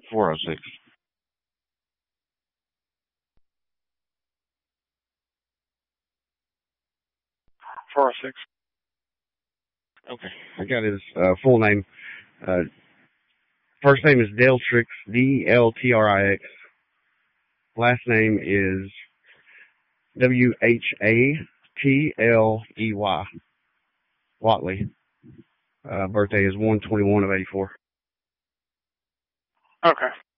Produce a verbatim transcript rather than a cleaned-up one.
four oh six. four oh six. Okay. I got his uh, full name. Uh, first name is Deltrix, D L T R I X. Last name is W H A T L E Y. Watley. Uh, birthday is one twenty-one of eighty-four. Okay.